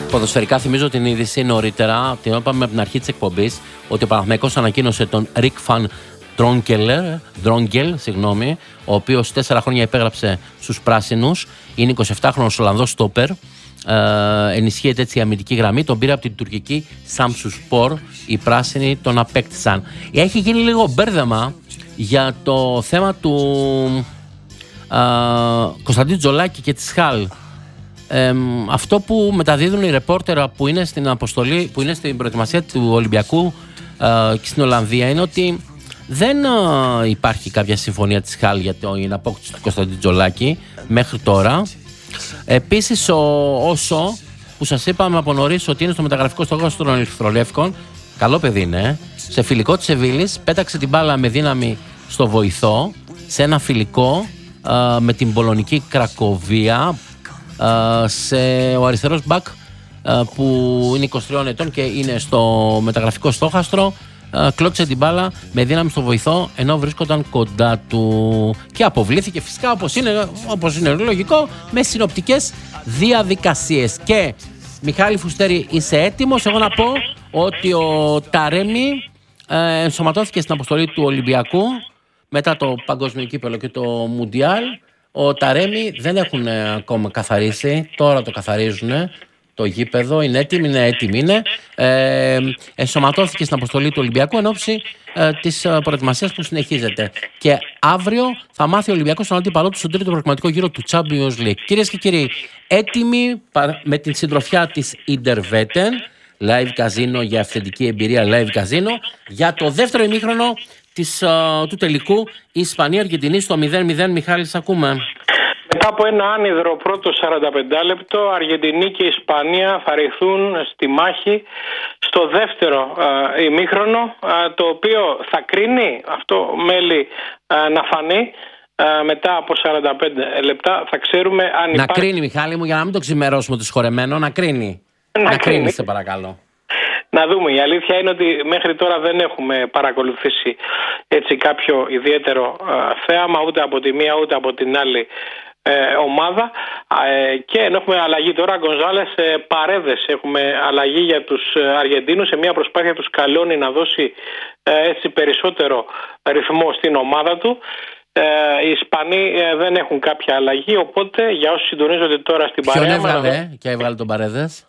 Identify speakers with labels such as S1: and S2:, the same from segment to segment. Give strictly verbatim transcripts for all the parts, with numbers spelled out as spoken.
S1: Ποδοσφαιρικά θυμίζω την είδηση νωρίτερα, την είπαμε από την αρχή της εκπομπής, ότι ο Παναθηναϊκός ανακοίνωσε τον Ρικ Φαν Ντρόγκελ, συγγνώμη, ο οποίος τέσσερα χρόνια υπέγραψε στους πράσινους, είναι εικοσιεφτάχρονος Ολλανδός στόπερ, ε, ενισχύεται έτσι η αμυντική γραμμή, τον πήρε από την τουρκική Samsunspor, οι πράσινοι τον απέκτησαν. Έχει γίνει λίγο μπέρδεμα για το θέμα του ε, Κωνσταντίνου Τζολάκη και της Χαλ. Ε, αυτό που μεταδίδουν οι ρεπόρτερα που είναι στην αποστολή, που είναι στην προετοιμασία του Ολυμπιακού ε, και στην Ολλανδία, είναι ότι δεν ε, υπάρχει κάποια συμφωνία της Χαλ για την απόκτηση του Κωνσταντίνου Τζολάκη μέχρι τώρα. Επίσης, ο Όσο, που σας είπαμε από νωρίς ότι είναι στο μεταγραφικό στόχαστρο των Ερυθρολεύκων, καλό παιδί είναι, σε φιλικό της Σεβίλης, πέταξε την μπάλα με δύναμη στο βοηθό, σε ένα φιλικό ε, με την πολωνική Κρακοβία. Uh, σε, ο αριστερός μπακ uh, που είναι είκοσι τριών ετών και είναι στο μεταγραφικό στόχαστρο, uh, κλώτσε την μπάλα με δύναμη στο βοηθό ενώ βρίσκονταν κοντά του και αποβλήθηκε φυσικά, όπως είναι, όπως είναι λογικό, με συνοπτικές διαδικασίες. Και Μιχάλη Φουστέρη, είσαι έτοιμος? Εγώ να πω ότι ο Ταρέμι uh, ενσωματώθηκε στην αποστολή του Ολυμπιακού μετά το παγκόσμιο κύπελλο και το Μουντιάλ. Ο Ταρέμι δεν έχουν ακόμα καθαρίσει, τώρα το καθαρίζουν το γήπεδο, είναι έτοιμοι, είναι έτοιμοι είναι. Ε, ενσωματώθηκε στην αποστολή του Ολυμπιακού εν ώψη ε, της προετοιμασίας που συνεχίζεται. Και αύριο θα μάθει ο Ολυμπιακός τον αντίπαλό του στον τρίτο προγραμματικό γύρο του Champions League. Κυρίες και κύριοι, έτοιμοι με την συντροφιά της Interwetten, live καζίνο για αυθεντική εμπειρία, live καζίνο, για το δεύτερο ημίχρονο της, uh, του τελικού Ισπανία-Αργεντινή στο μηδέν μηδέν. Μιχάλη, σ' ακούμε.
S2: Μετά από ένα άνυδρο πρώτο σαράντα πέντε λεπτό, Αργεντινή και Ισπανία θα ρηθούν στη μάχη στο δεύτερο uh, ημίχρονο, uh, το οποίο θα κρίνει αυτό μέλη uh, να φανεί. Uh, μετά από σαράντα πέντε λεπτά θα ξέρουμε αν
S1: να υπάρχει... Να κρίνει, Μιχάλη μου, για να μην το ξημερώσουμε το συγχωρεμένο, να κρίνει.
S2: Να,
S1: να
S2: κρίνει,
S1: κρίνει, σε παρακαλώ.
S2: Να δούμε. Η αλήθεια είναι ότι μέχρι τώρα δεν έχουμε παρακολουθήσει έτσι κάποιο ιδιαίτερο ε, θέαμα ούτε από τη μία ούτε από την άλλη ε, ομάδα ε, και ενώ έχουμε αλλαγή τώρα, Γκονζάλες, ε, Παρέδες, έχουμε αλλαγή για τους Αργεντίνους σε μια προσπάθεια του Σκαλόνι να δώσει ε, έτσι περισσότερο ρυθμό στην ομάδα του. Ε, οι Ισπανοί ε, δεν έχουν κάποια αλλαγή, οπότε για όσους συντονίζονται τώρα στην
S1: παρέα... Ποιον έβγαλε
S2: να...
S1: και έβγαλε τον Παρέδες?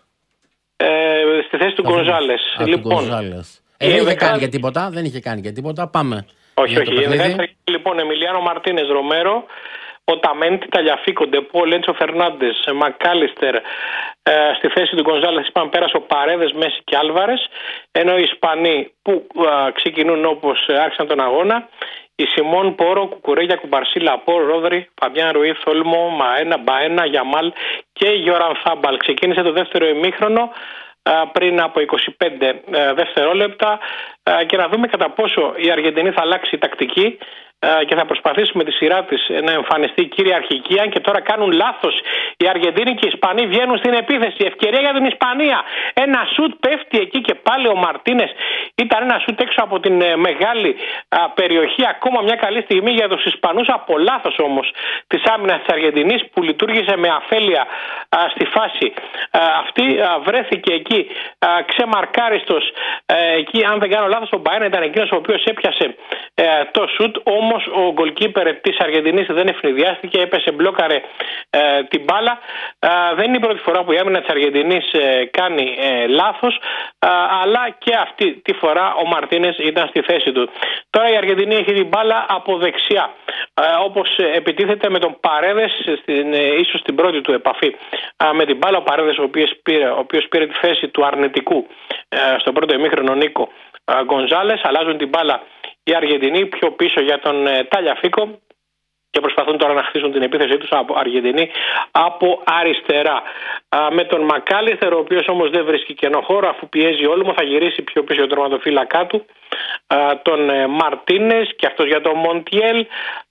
S2: Ε, στη θέση του Γκονζάλες.
S1: Λοιπόν, ε, δεν είχε δεκα... κάνει για τίποτα, δεν είχε κάνει για τίποτα. Πάμε.
S2: Όχι, όχι. Λοιπόν, Εμιλιάνο Μαρτίνες, Ρομέρο, Οταμέντι, Ταλιαφίκο, Ντεπό, Λέντσο Φερνάντες, Μακάλιστερ. Ε, στη θέση του Γκονζάλες, είπαμε, πέρασε ο Παρέδες, Μέση και Άλβαρες. Ενώ οι Ισπανοί που α, ξεκινούν όπως άρχισαν τον αγώνα, η Σιμών, Πόρο, Κουκουρέγια, Κουμπαρσί, Λαπόρ, Ρόδρυ, Φαμπιάν Ρουί, Θόλμο, Μαένα, Μπαένα, Γιαμάλ και Γιώραν Θάμπαλ. Ξεκίνησε το δεύτερο ημίχρονο πριν από είκοσι πέντε δευτερόλεπτα και να δούμε κατά πόσο η Αργεντινή θα αλλάξει τακτική και θα προσπαθήσει με τη σειρά της να εμφανιστεί κυριαρχική, αν και τώρα κάνουν λάθος οι Αργεντίνοι και οι Ισπανοί βγαίνουν στην επίθεση. Ευκαιρία για την Ισπανία. Ένα σουτ πέφτει εκεί και πάλι ο Μαρτίνες. Ήταν ένα σουτ έξω από την μεγάλη α, περιοχή. Ακόμα μια καλή στιγμή για τους Ισπανούς. Από λάθος όμως της άμυνας της Αργεντινής που λειτουργήσε με αφέλεια α, στη φάση α, αυτή. Α, βρέθηκε εκεί α, ξεμαρκάριστος. Α, εκεί, αν δεν κάνω λάθος, ο Μπαένα ήταν εκείνος ο οποίος έπιασε α, το σουτ. Όμως ο γκολκίπερ της Αργεντινής δεν ευνηδιάστηκε, έπεσε, μπλόκαρε ε, την μπάλα. Ε, δεν είναι η πρώτη φορά που η άμυνα της Αργεντινής ε, κάνει ε, λάθος, ε, αλλά και αυτή τη φορά ο Μαρτίνες ήταν στη θέση του. Τώρα η Αργεντινή έχει την μπάλα από δεξιά, ε, όπως επιτίθεται με τον Παρέδες, στην, ε, ίσως την πρώτη του επαφή ε, με την μπάλα. Ο Παρέδες ο οποίος πήρε, ο οποίος πήρε τη θέση του αρνητικού ε, στο πρώτο ημίχρονο Νίκο ε, Γκονζάλες. Αλλάζουν την μπάλα οι Αργεντινοί πιο πίσω για τον ε, Ταλιαφίκο και προσπαθούν τώρα να χτίσουν την επίθεσή τους από Αργεντινή από αριστερά. Α, με τον Μακάλιστερ, ο οποίος όμως δεν βρίσκει κενό χώρο, αφού πιέζει όλμο, θα γυρίσει πιο πίσω ο τερματοφύλακά του, α, τον ε, Μαρτίνες, και αυτός για τον Μοντιέλ.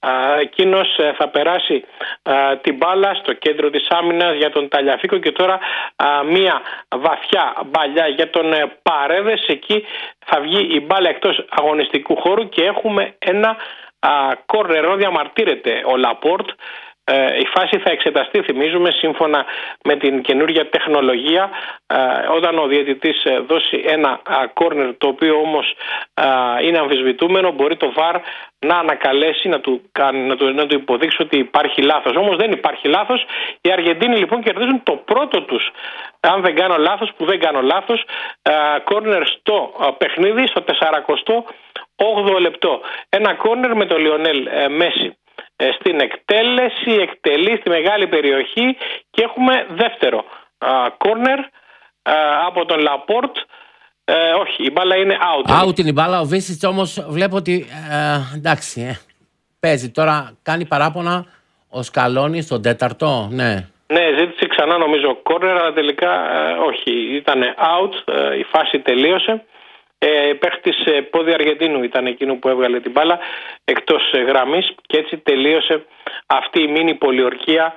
S2: Εκείνος ε, θα περάσει α, την μπάλα στο κέντρο της άμυνας για τον Ταλιαφίκο και τώρα α, μία βαθιά μπαλιά για τον ε, Παρέδες. Εκεί θα βγει η μπάλα εκτός αγωνιστικού χώρου και έχουμε ένα κόρνερ, διαμαρτύρεται ο Λαπόρτ Η φάση θα εξεταστεί, θυμίζουμε, σύμφωνα με την καινούργια τεχνολογία, όταν ο διαιτητής δώσει ένα κόρνερ το οποίο όμως είναι αμφισβητούμενο, μπορεί το βαρ να ανακαλέσει, να του, να, του, να του υποδείξει ότι υπάρχει λάθος. Όμως δεν υπάρχει λάθος. Οι Αργεντίνοι λοιπόν κερδίζουν το πρώτο τους, αν δεν κάνω λάθος, που δεν κάνω λάθος, κόρνερ στο παιχνίδι, στο σαρανταοκτώ όγδοο λεπτό. Ένα κόρνερ με τον Λιονέλ Μέση στην εκτέλεση, εκτελεί στη μεγάλη περιοχή και έχουμε δεύτερο κόρνερ από τον Λαπόρτ. Ε, όχι, η μπάλα είναι out.
S1: Out είναι η μπάλα. Ο Βίσιτς όμως βλέπω ότι ε, εντάξει, ε, παίζει τώρα, κάνει παράπονα ο Σκαλόνι στον τέταρτο, ναι.
S2: Ναι, ζήτησε ξανά νομίζω κόρνερ, αλλά τελικά ε, όχι, ήταν out, ε, η φάση τελείωσε. Ε, παίχτης ε, πόδι Αργεντίνου ήταν εκείνο που έβγαλε την μπάλα εκτός ε, γραμμής και έτσι τελείωσε αυτή η μίνι πολιορκία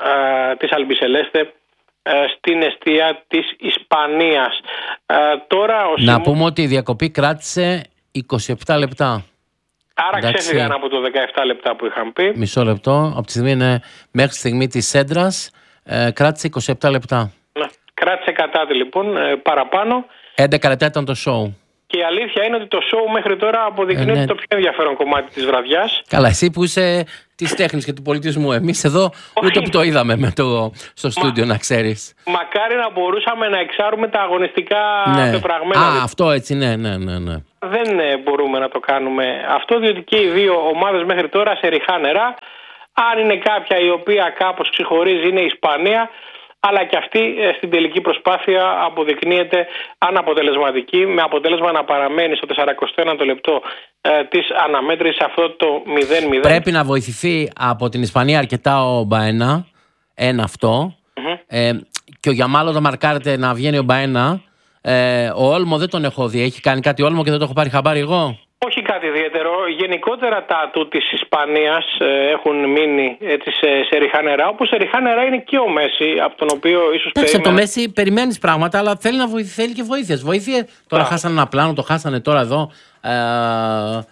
S2: ε, της Αλμπισελέστε στην εστία της Ισπανίας. Ε, τώρα ο
S1: Να
S2: Σιμ...
S1: πούμε ότι η διακοπή κράτησε είκοσι επτά λεπτά.
S2: Άρα εντάξει, ξέφυγαν από το δεκαεπτά λεπτά που είχαν πει.
S1: Μισό λεπτό. Από τη στιγμή είναι μέχρι τη στιγμή της Σέντρας, ε, κράτησε είκοσι επτά λεπτά.
S2: Ναι. Κράτησε κατάτι λοιπόν ε, παραπάνω.
S1: έντεκα λεπτά ήταν το show.
S2: Και η αλήθεια είναι ότι το show μέχρι τώρα αποδεικνύει ε, ναι. το πιο ενδιαφέρον κομμάτι της βραδιάς.
S1: Καλά, εσύ που είσαι της τέχνης και του πολιτισμού. Εμείς εδώ όχι. Ούτε που το είδαμε με το, στο στούντιο, να ξέρεις.
S2: Μακάρι να μπορούσαμε να εξάρουμε τα αγωνιστικά
S1: ναι.
S2: πεπραγμένα.
S1: Α, αυτό έτσι, ναι, ναι, ναι, ναι.
S2: Δεν ε, μπορούμε να το κάνουμε αυτό, διότι και οι δύο ομάδες μέχρι τώρα σε ριχά νερά. Αν είναι κάποια η οποία κάπως ξεχωρίζει είναι η Ισπανία, αλλά και αυτή στην τελική προσπάθεια αποδεικνύεται αναποτελεσματική, με αποτέλεσμα να παραμένει στο σαρανταοκτώ ένατο λεπτό ε, της αναμέτρησης αυτό το μηδέν μηδέν.
S1: Πρέπει να βοηθηθεί από την Ισπανία αρκετά ο Μπαένα, ένα αυτό, mm-hmm. ε, και ο Γιαμάλο το μαρκάρεται να βγαίνει ο Μπαένα. Ε, ο Όλμο δεν τον έχω δει, έχει κάνει κάτι Όλμο και δεν το έχω πάρει χαμπάρι εγώ.
S2: Όχι κάτι ιδιαίτερο. Γενικότερα τα του της Ισπανίας ε, έχουν μείνει έτσι, σε, σε ριχά νερά, όπως σε ριχά νερά είναι και ο Μέση, από τον οποίο ίσως
S1: περίμενα.
S2: από
S1: το Μέση περιμένεις πράγματα, αλλά θέλει, να βοηθ, θέλει και βοήθειες. Βοήθειε. Τώρα χάσανε ένα πλάνο, το χάσανε τώρα εδώ. Ε,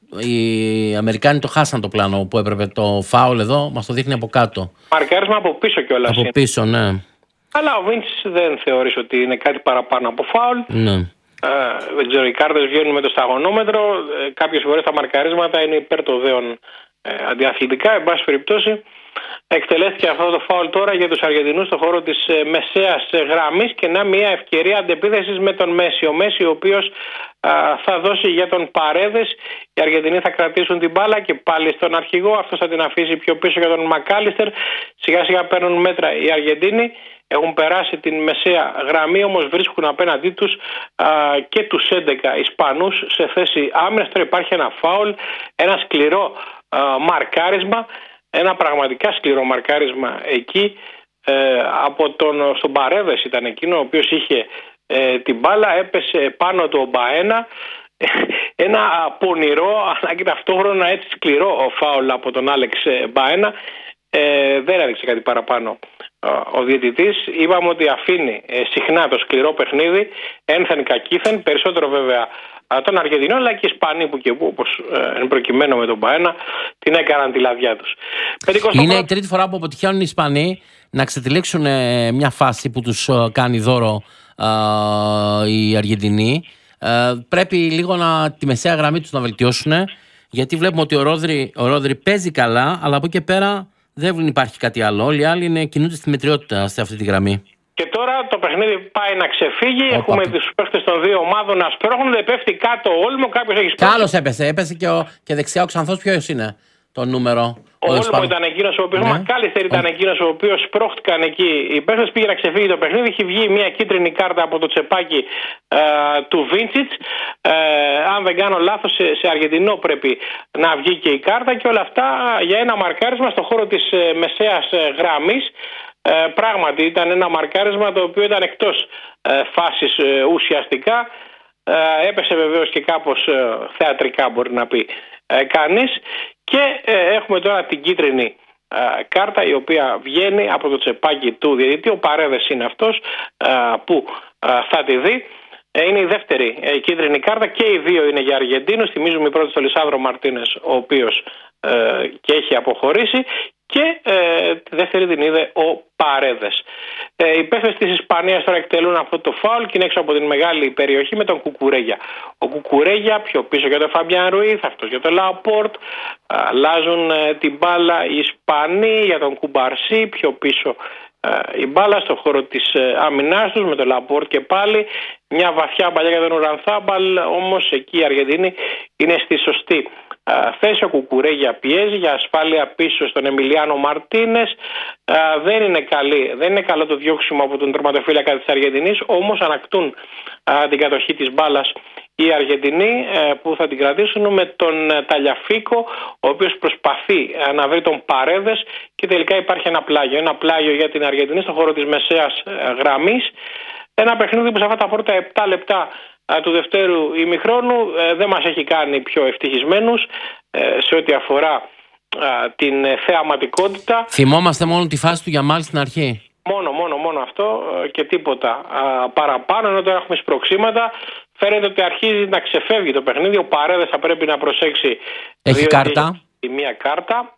S1: οι Αμερικάνοι το χάσαν το πλάνο που έπρεπε. Το φάουλ εδώ μας το δείχνει από κάτω.
S2: Μαρκάρισμα από πίσω κιόλας.
S1: Από πίσω, ναι.
S2: Αλλά ο Βίντσις δεν θεωρείς ότι είναι κάτι παραπάνω από φάουλ.
S1: Ναι.
S2: Uh, δεν ξέρω, οι κάρτες βγαίνουν με το σταγονόμετρο. Uh, κάποιες φορές τα μαρκαρίσματα είναι υπέρ των δέων uh, αντιαθλητικά. Εν πάση περιπτώσει, εκτελέστηκε αυτό το φάουλ τώρα για τους Αργεντινούς στον χώρο της uh, μεσαίας uh, γραμμής και να μια ευκαιρία αντεπίθεσης με τον Μέση. Ο Μέση, ο οποίος uh, θα δώσει για τον Παρέδες. Οι Αργεντινοί θα κρατήσουν την μπάλα και πάλι στον αρχηγό. Αυτός θα την αφήσει πιο πίσω για τον Μακάλιστερ. Σιγά σιγά παίρνουν μέτρα οι Αργεντίνοι. Έχουν περάσει την μεσαία γραμμή, όμως βρίσκουν απέναντί τους α, και τους έντεκα Ισπανούς σε θέση άμυνας. Τώρα υπάρχει ένα φάουλ, ένα σκληρό α, μαρκάρισμα, ένα πραγματικά σκληρό μαρκάρισμα εκεί ε, από τον, στον Παρέδες ήταν εκείνο, ο οποίος είχε ε, την μπάλα, έπεσε πάνω του ο Μπαένα. Ένα πονηρό αλλά και ταυτόχρονα έτσι σκληρό φάουλ από τον Άλεξ Μπαένα. Ε, δεν έδειξε κάτι παραπάνω ο διαιτητής. Είπαμε ότι αφήνει ε, συχνά το σκληρό παιχνίδι, ένθεν κακήθεν, περισσότερο βέβαια των Αργεντινών, αλλά και οι Ισπανοί που και που, όπως ε, προκειμένου με τον Μπαένα, την έκαναν τη λαδιά τους.
S1: Είναι η τρίτη φορά που αποτυχαίνουν οι Ισπανοί να ξετυλίξουν ε, μια φάση που τους ε, κάνει δώρο ε, οι Αργεντινοί. Ε, πρέπει λίγο να, τη μεσαία γραμμή τους να βελτιώσουν, γιατί βλέπουμε ότι ο Ρόδρυ, ο Ρόδρυ παίζει καλά, αλλά από εκεί και πέρα δεν υπάρχει κάτι άλλο. Όλοι οι άλλοι είναι, κινούνται στη μετριότητα σε αυτή τη γραμμή.
S2: Και τώρα το παιχνίδι πάει να ξεφύγει. Οπα. Έχουμε τους παίχτες των δύο ομάδων να σπρώχνονται. Πέφτει κάτω ο Όλμο. Κάποιος έχει σπρώξει.
S1: Κι έπεσε. Έπεσε και, ο, και δεξιά ο Ξανθός. Ποιος είναι το νούμερο?
S2: Ο Όλμο ήταν εκείνος ο οποίος. Ναι. Μακάλιστερ ήταν ο... εκείνος ο οποίος σπρώχτηκαν εκεί. Οι παίχτες πήγε να ξεφύγει το παιχνίδι. Έχει βγει μια κίτρινη κάρτα από το τσεπάκι ε, του Βίντσιτς. Ε, αν δεν κάνω λάθος, σε, σε Αργεντινό πρέπει να βγει και η κάρτα. Και όλα αυτά για ένα μαρκάρισμα στον χώρο της ε, μεσαίας ε, γραμμής. Ε, πράγματι ήταν ένα μαρκάρισμα το οποίο ήταν εκτός ε, φάσης ε, ουσιαστικά. Ε, έπεσε βεβαίως και κάπως ε, θεατρικά μπορεί να πει ε, κανείς. Και ε, έχουμε τώρα την κίτρινη ε, κάρτα η οποία βγαίνει από το τσεπάκι του διαιτητή. Ο Παρέδες είναι αυτός ε, που ε, θα τη δει. Ε, είναι η δεύτερη ε, κίτρινη κάρτα και οι δύο είναι για Αργεντίνους. Θυμίζουμε η πρώτη στο Λισάνδρο Μαρτίνες, ο οποίος ε, και έχει αποχωρήσει. και ε, τη δεύτερη την είδε ο Παρέδες. Ε, οι παίκτες της Ισπανίας τώρα εκτελούν αυτό το φάουλ και είναι έξω από την μεγάλη περιοχή με τον Κουκουρέγια. Ο Κουκουρέγια πιο πίσω για τον Φαμπιάν Ρουίθ, αυτό για τον Λαπόρτ. Αλλάζουν ε, την μπάλα οι Ισπανοί για τον Κουμπαρσί, πιο πίσω ε, η μπάλα στο χώρο της ε, άμυνάς τους με τον Λαπόρτ και πάλι. Μια βαθιά μπαλιά για τον Ουρανθάμπαλ, όμως εκεί η Αργεντινή είναι στη σωστή θέση. Ο Κουκουρέγια πιέζει για ασφάλεια πίσω στον Εμιλιάνο Μαρτίνες. Δεν είναι, καλή, δεν είναι καλό το διώξιμο από τον τερματοφύλακα της Αργεντινής, όμως ανακτούν α, την κατοχή της μπάλας οι Αργεντινοί ε, που θα την κρατήσουν με τον ε, Ταλιαφίκο, ο οποίος προσπαθεί ε, να βρει τον Παρέδες και τελικά υπάρχει ένα πλάγιο. Ένα πλάγιο για την Αργεντινή στον χώρο της μεσαίας ε, γραμμής. Ένα παιχνίδι που σε αυτά τα πρώτα επτά λεπτά του δευτέρου ημιχρόνου ε, δεν μας έχει κάνει πιο ευτυχισμένους ε, σε ό,τι αφορά α, την ε, θεαματικότητα.
S1: Θυμόμαστε μόνο τη φάση του Γιαμάλ στην αρχή.
S2: Μόνο, μόνο, μόνο αυτό ε, και τίποτα α, παραπάνω, ενώ τώρα έχουμε σπροξήματα. Φαίνεται ότι αρχίζει να ξεφεύγει το παιχνίδι. Ο Παρέδες θα πρέπει να προσέξει.
S1: Έχει κάρτα.
S2: Έχει μία κάρτα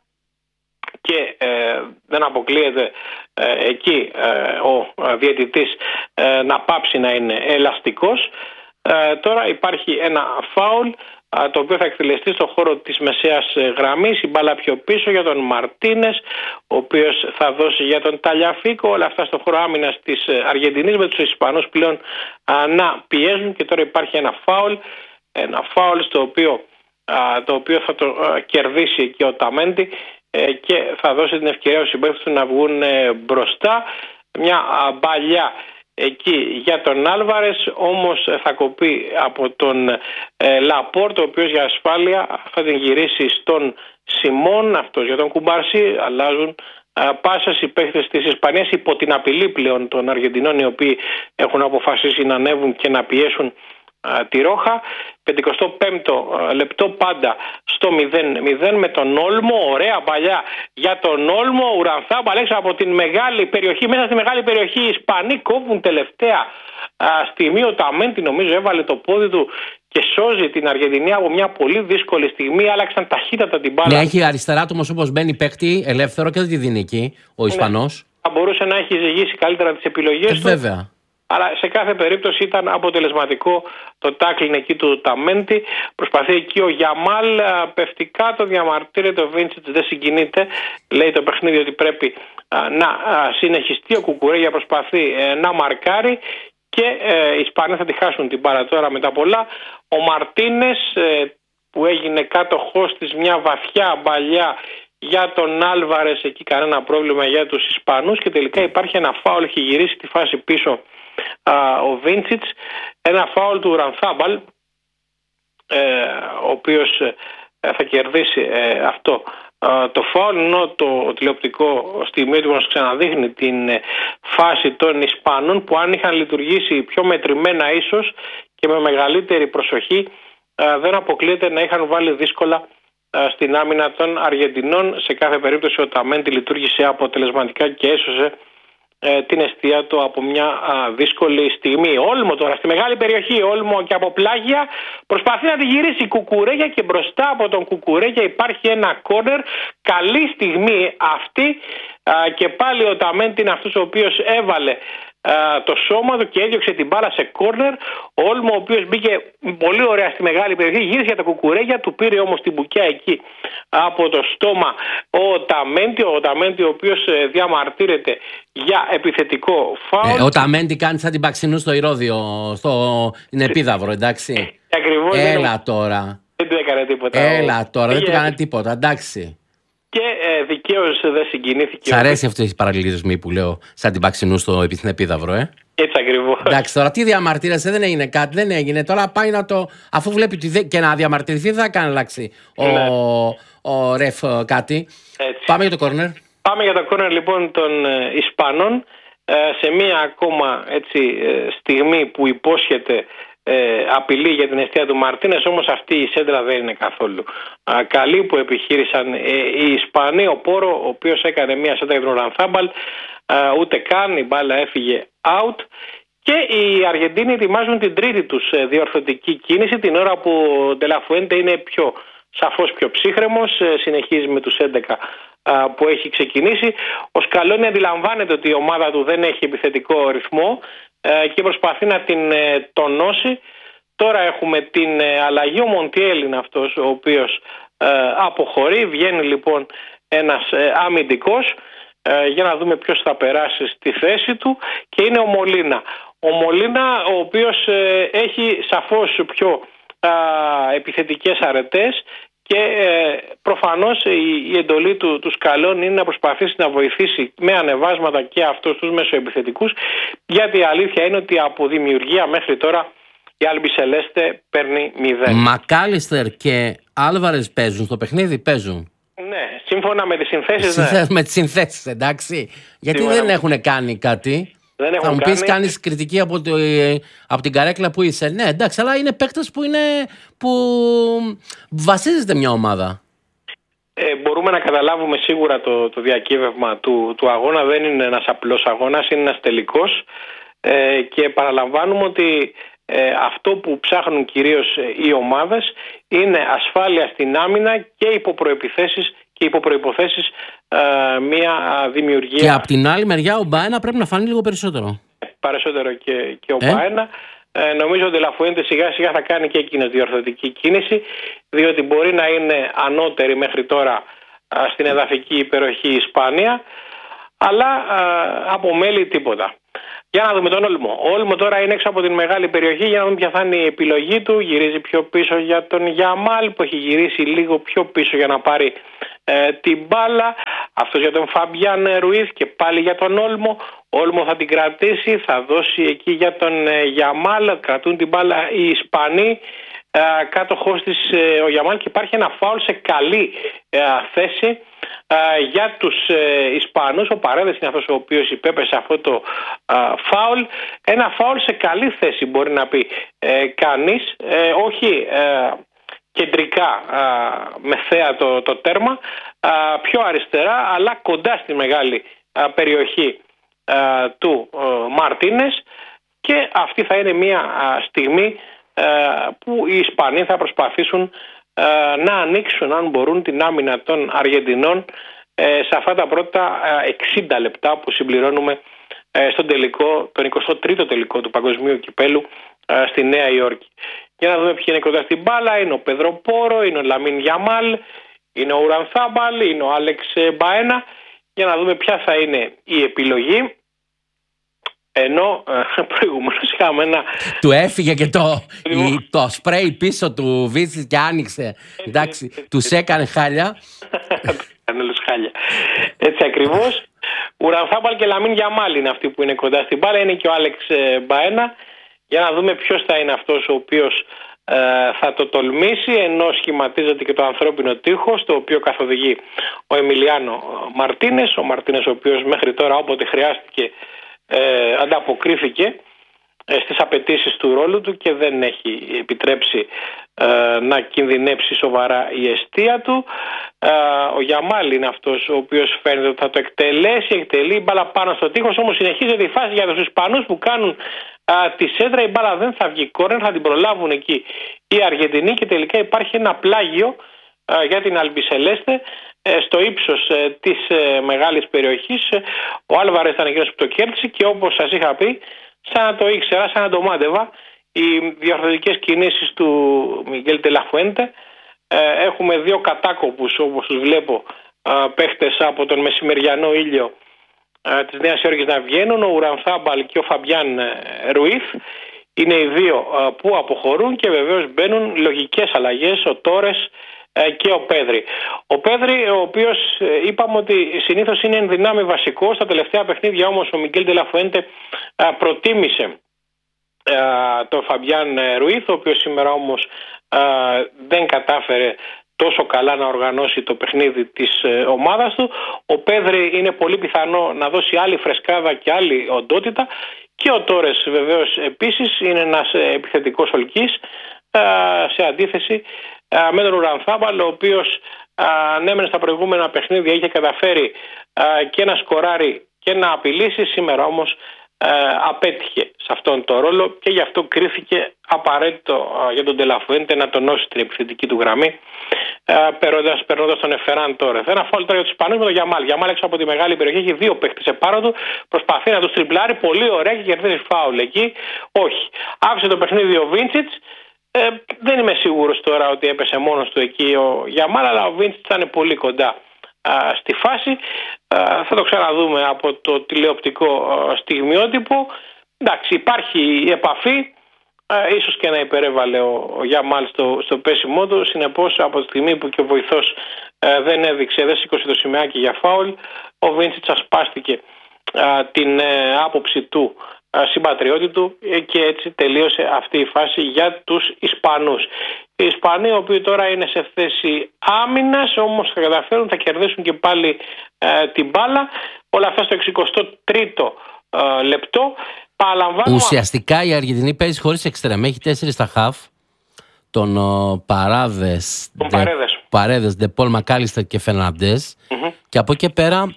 S2: και ε, δεν αποκλείεται ε, εκεί ε, ο διαιτητής ε, να πάψει να είναι ελαστικός. Ε, τώρα υπάρχει ένα φάουλ ε, το οποίο θα εκτελεστεί στον χώρο της μεσαίας γραμμής. Η μπάλα πιο πίσω για τον Μαρτίνες, ο οποίος θα δώσει για τον Ταλιαφίκο. Όλα αυτά στον χώρο άμυνας της Αργεντινής με τους Ισπανούς πλέον ε, να πιέζουν και τώρα υπάρχει ένα φάουλ. Ένα φάουλ στο οποίο, ε, το οποίο θα το ε, κερδίσει εκεί ο Ταμέντι ε, και θα δώσει την ευκαιρία στους συμπαίκτες του να βγουν ε, μπροστά. Μια ε, μπαλιά εκεί για τον Άλβαρες, όμως θα κοπεί από τον ε, Λαπόρτ, ο οποίος για ασφάλεια θα την γυρίσει στον Σιμών, αυτός για τον Κουμπαρσί. Αλλάζουν ε, πάσες οι παίκτες της Ισπανίας υπό την απειλή πλέον των Αργεντινών, οι οποίοι έχουν αποφασίσει να ανέβουν και να πιέσουν ε, τη Ρόχα. πενηκοστό πέμπτο λεπτό πάντα στο μηδέν μηδέν με τον Όλμο. Ωραία παλιά για τον Όλμο. Ουρανθάμπαλ έξω από την μεγάλη περιοχή. Μέσα στη μεγάλη περιοχή οι Ισπανοί κόβουν τελευταία α, στιγμή. Ο Ταμέντι νομίζω έβαλε το πόδι του και σώζει την Αργεντινή από μια πολύ δύσκολη στιγμή. Άλλαξαν ταχύτατα την μπάλα.
S1: Ναι, έχει αριστερά του όμως όπως μπαίνει παίκτη ελεύθερο και δεν τη δίνει εκεί ο Ισπανός.
S2: Ναι, θα μπορούσε να έχει ζυγίσει καλύτερα τις επιλογές
S1: ε,
S2: του.
S1: Βέβαια.
S2: Αλλά σε κάθε περίπτωση ήταν αποτελεσματικό το τάκλιν εκεί του Ταμέντι. Προσπαθεί εκεί ο Γιαμάλ, πεφτικά το διαμαρτύρεται, ο Βίντσιτς δεν συγκινείται. Λέει το παιχνίδι ότι πρέπει να συνεχιστεί. Ο Κουκουρέγια προσπαθεί να μαρκάρει και οι Ισπανοί θα τη χάσουν την μπάλα τώρα μετά πολλά. Ο Μαρτίνες που έγινε κάτοχός της, μια βαθιά μπαλιά για τον Άλβαρες, εκεί κανένα πρόβλημα για τους Ισπανούς και τελικά υπάρχει ένα φάουλ, έχει γυρίσει τη φάση πίσω ο Βίντσιτς, ένα φάουλ του Ουρανθάμπαλ, ε, ο οποίος ε, θα κερδίσει ε, αυτό ε, το φάουλ, ενώ το τηλεοπτικό στιγμή του μας ξαναδείχνει την ε, φάση των Ισπανών που αν είχαν λειτουργήσει πιο μετρημένα ίσως και με μεγαλύτερη προσοχή ε, δεν αποκλείεται να είχαν βάλει δύσκολα ε, στην άμυνα των Αργεντινών. Σε κάθε περίπτωση ο Ταμέντι λειτουργήσε αποτελεσματικά και έσωσε Ε, την αιστεία του από μια α, δύσκολη στιγμή. Όλμο τώρα στη μεγάλη περιοχή, Όλμο και από πλάγια προσπαθεί να τη γυρίσει Κουκουρέγια και μπροστά από τον Κουκουρέγια υπάρχει ένα κόρνερ. Καλή στιγμή αυτή α, και πάλι ο Ταμέντι είναι αυτός ο οποίος έβαλε α, το σώμα του και έδιωξε την μπάλα σε κόρνερ. Ο Όλμο ο οποίος μπήκε πολύ ωραία στη μεγάλη περιοχή, γύρισε για τα Κουκουρέγια, του πήρε όμως την μπουκιά εκεί από το στόμα ο Ταμέντι, ο Ταμέντι ο οποίος ε, διαμαρτύρεται για επιθετικό φάουλ.
S1: Ε, ο Ταμέντι κάνει σαν την Παξινού στο Ηρώδιο, στο είναι επίδαυρο, εντάξει.
S2: Ε, ακριβώς.
S1: Έλα
S2: δεν...
S1: τώρα.
S2: Δεν του έκανε τίποτα.
S1: Έλα τώρα, δεν του έκανε τίποτα, εντάξει.
S2: Και ε, δικαίως δεν συγκινήθηκε.
S1: Σ' αρέσει αυτοί οι παραλληλισμοί που λέω σαν την Παξινού στο επίδαυρο, ε.
S2: Έτσι ακριβώς.
S1: Εντάξει, τώρα τι διαμαρτύρεσαι, δεν έγινε κάτι, δεν έγινε. Τώρα πάει να το. Αφού βλέπει ότι δεν... και να διαμαρτυρηθεί, δεν θα κάνει αλλάξει ο,
S2: ναι.
S1: ο ρεφ κάτι.
S2: Έτσι.
S1: Πάμε για το κόρνερ.
S2: Πάμε για το κόρνερ λοιπόν των ε, Ισπανών. Ε, σε μία ακόμα έτσι, ε, στιγμή που υπόσχεται ε, απειλή για την αιστεία του Μαρτίνες, όμως αυτή η σέντρα δεν είναι καθόλου α, καλή που επιχείρησαν ε, οι Ισπανοί. Ο Πόρο, ο οποίος έκανε μία σέντρα για τον Ουρανθάμπαλ, ούτε καν, η μπάλα έφυγε out και οι Αργεντίνοι ετοιμάζουν την τρίτη τους διορθωτική κίνηση την ώρα που ο Ντελαφουέντε είναι πιο, σαφώς πιο ψύχρεμος, συνεχίζει με τους έντεκα που έχει ξεκινήσει. Ο Σκαλόνι αντιλαμβάνεται ότι η ομάδα του δεν έχει επιθετικό ρυθμό και προσπαθεί να την τονώσει. Τώρα έχουμε την αλλαγή, ο Μοντιέλ είναι αυτός ο οποίος αποχωρεί, βγαίνει λοιπόν ένας αμυντικός για να δούμε ποιος θα περάσει στη θέση του, και είναι ο Μολίνα. Ο Μολίνα, ο οποίος έχει σαφώς πιο επιθετικές αρετές, και ε, προφανώς η, η εντολή του, του Σκαλόνι είναι να προσπαθήσει να βοηθήσει με ανεβάσματα και αυτούς τους μεσοεπιθετικούς, γιατί η αλήθεια είναι ότι από δημιουργία μέχρι τώρα η Άλμπι Σελέστε παίρνει μηδέν.
S1: Μακάλιστερ και Άλβαρες παίζουν στο παιχνίδι, παίζουν.
S2: Ναι, σύμφωνα με τις συνθέσεις.
S1: Ναι. Με τις συνθέσεις, εντάξει. Γιατί σύμφωνα... δεν έχουν κάνει κάτι.
S2: Δεν
S1: θα μου
S2: κάνει...
S1: πεις κάνεις κριτική από, το, από την καρέκλα που είσαι. Ναι, εντάξει, αλλά είναι παίκτες που, είναι, που βασίζεται μια ομάδα.
S2: Ε, μπορούμε να καταλάβουμε σίγουρα το, το διακύβευμα του, του αγώνα. Δεν είναι ένας απλός αγώνας, είναι ένας τελικός. Ε, και παραλαμβάνουμε ότι ε, αυτό που ψάχνουν κυρίως οι ομάδες είναι ασφάλεια στην άμυνα και υποπροεπιθέσεις και υποπροϋποθέσεις ε, μια δημιουργία.
S1: Και από την άλλη μεριά ο Μπαένα πρέπει να φανεί λίγο περισσότερο.
S2: Περισσότερο και, και ο ε? Μπαένα. Ε, νομίζω ότι ο Ντελαφουέντε σιγά σιγά θα κάνει και εκείνος διορθωτική κίνηση, διότι μπορεί να είναι ανώτερη μέχρι τώρα α, στην εδαφική υπεροχή η Ισπανία, αλλά α, από μέλη τίποτα. Για να δούμε τον Όλμο. Ο Όλμο τώρα είναι έξω από την μεγάλη περιοχή, για να δούμε ποια θα είναι η επιλογή του. Γυρίζει πιο πίσω για τον Γιαμάλ, που έχει γυρίσει λίγο πιο πίσω για να πάρει ε, την μπάλα. Αυτός για τον Φαμπιάν Ρουίθ και πάλι για τον Όλμο. Ο Όλμο θα την κρατήσει, θα δώσει εκεί για τον ε, Γιαμάλ. Κρατούν την μπάλα οι Ισπανοί. Ε, κάτοχος της ε, ο Γιαμάλ, και υπάρχει ένα φάουλ σε καλή ε, θέση ε, για τους ε, Ισπανούς. Ο Παρέδες είναι αυτός ο οποίος υπέπεσε αυτό το ε, φάουλ. Ένα φάουλ σε καλή θέση, μπορεί να πει ε, κανείς, ε, όχι ε, κεντρικά ε, με θέα το, το τέρμα, ε, πιο αριστερά, αλλά κοντά στη μεγάλη ε, περιοχή ε, του ε, Μαρτίνες, και αυτή θα είναι μια ε, στιγμή που οι Ισπανοί θα προσπαθήσουν να ανοίξουν, αν μπορούν, την άμυνα των Αργεντινών σε αυτά τα πρώτα εξήντα λεπτά που συμπληρώνουμε στον τελικό, τον εικοστό τρίτο τελικό του Παγκοσμίου Κυπέλου στη Νέα Υόρκη. Για να δούμε ποιοι είναι κοντά στην μπάλα. Είναι ο Πέδρο Πόρο, είναι ο Λαμίν Γιαμάλ, είναι ο Ουρανθάμπαλ, είναι ο Άλεξ Μπαένα. Για να δούμε ποια θα είναι η επιλογή. Ενώ ε, προηγουμένως είχαμε ένα...
S1: Του έφυγε και το, η, το σπρέι πίσω του Βίτσις και άνοιξε. Εντάξει, τους έκανε χάλια.
S2: Έκανε όλους χάλια. Έτσι ακριβώς. Ουρανθάμπαλ και Λαμίν Γιαμάλ είναι αυτοί που είναι κοντά στην μπάλα. Είναι και ο Άλεξ Μπαένα. Για να δούμε ποιος θα είναι αυτός ο οποίος ε, θα το τολμήσει, ενώ σχηματίζεται και το ανθρώπινο τείχος, το οποίο καθοδηγεί ο Εμιλιάνο Μαρτίνες. Ο Μαρτίνες, ο οποίος μέχρι τώρα, όποτε χρειάστηκε, Ε, ανταποκρίθηκε ε, στις απαιτήσεις του ρόλου του και δεν έχει επιτρέψει ε, να κινδυνεύσει σοβαρά η εστία του. Ε, ο Γιαμάλ είναι αυτός ο οποίος φαίνεται ότι θα το εκτελέσει, εκτελεί μπάλα πάνω στο τείχος, όμως συνεχίζεται η φάση για τους Ισπανούς που κάνουν ε, τη σέντρα. Η μπάλα δεν θα βγει κόρνερ, θα την προλάβουν εκεί οι Αργεντινοί, και τελικά υπάρχει ένα πλάγιο ε, για την Αλμπισελέστε στο ύψος της μεγάλης περιοχής. Ο Άλβαρες ήταν εκείνος που το κέρδισε, και όπως σας είχα πει, σαν να το ήξερα, σαν να το μάντευα, οι διορθωτικές κινήσεις του Μιγγέλ Ντελαφουέντε. Έχουμε δύο κατάκοπους, όπως τους βλέπω, παίχτες από τον μεσημεριανό ήλιο της Νέας Υόρκης να βγαίνουν, ο Ουρανθάμπαλ και ο Φαμπιάν Ρουίθ. Είναι οι δύο που αποχωρούν, και βεβαίως μπαίνουν λογικές αλλαγές, ο Τόρες και ο Πέδρη. Ο Πέδρη, ο οποίος είπαμε ότι συνήθως είναι εν δυνάμει βασικός, στα τελευταία παιχνίδια όμως ο Μιγγέλ Ντελαφουέντε προτίμησε τον Φαμπιάν Ρουίθ, ο οποίος σήμερα όμως δεν κατάφερε τόσο καλά να οργανώσει το παιχνίδι της ομάδας του. Ο Πέδρη είναι πολύ πιθανό να δώσει άλλη φρεσκάδα και άλλη οντότητα, και ο Τόρες βεβαίως επίσης είναι ένας επιθετικός ολκής, σε αντίθεση με τον Ουρανθάμπαλ, ο οποίος ανέμενε στα προηγούμενα παιχνίδια, είχε καταφέρει α, και να σκοράρει και να απειλήσει. Σήμερα όμως α, απέτυχε σε αυτόν τον ρόλο, και γι' αυτό κρίθηκε απαραίτητο α, για τον Ντελαφουέντε να τονώσει την επιθετική του γραμμή περνώντας τον Εφεράν Τόρεθ. Ένα φάουλ τώρα για τους Ισπανούς με τον Γιαμάλ. Γιαμάλ έξω από τη μεγάλη περιοχή έχει δύο παίκτες επάνω του. Προσπαθεί να του τριπλάρει πολύ ωραία και κερδίζει φάουλ εκεί. Όχι. Άφησε το παιχνίδι ο Βίντσιτς. Ε, δεν είμαι σίγουρος τώρα ότι έπεσε μόνος του εκεί ο Γιαμάλ, αλλά ο Βίντσιτς ήταν πολύ κοντά α, στη φάση. Α, θα το ξαναδούμε από το τηλεοπτικό α, στιγμιότυπο. Εντάξει, υπάρχει επαφή. Uh, ίσως και να υπερέβαλε ο, ο Γιαμάλ στο, στο πέσιμό του. Συνεπώς, από τη στιγμή που και ο βοηθός uh, δεν έδειξε, δεν σήκωσε το σημαίακι για φάουλ, ο Βίντσιτς ασπάστηκε uh, την uh, άποψη του uh, συμπατριώτη του uh, και έτσι τελείωσε αυτή η φάση για τους Ισπανούς. Οι Ισπανοί, οι οποίοι τώρα είναι σε θέση άμυνας, όμως θα καταφέρουν, θα κερδίσουν και πάλι uh, την μπάλα. Όλα αυτά στο εξηκοστό τρίτο uh, λεπτό.
S1: Ουσιαστικά η Αργεντινή παίζει χωρίς εξτρέμ. Έχει τέσσερις στα χαφ. Τον uh, Παράδες, Παρέδες, Ντεπόλ, Μακάλιστερ και Φερναντές. Mm-hmm. Και από εκεί πέρα